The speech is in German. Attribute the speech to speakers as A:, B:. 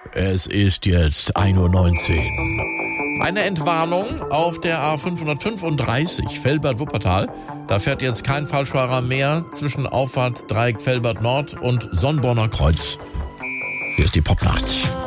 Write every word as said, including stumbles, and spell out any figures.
A: Es ist jetzt ein Uhr neunzehn. Eine Entwarnung auf der A fünfhundertfünfunddreißig Velbert-Wuppertal. Da fährt jetzt kein Falschfahrer mehr zwischen Auffahrt Dreieck Velbert Nord und Sonnborner Kreuz. Hier ist die Popnacht.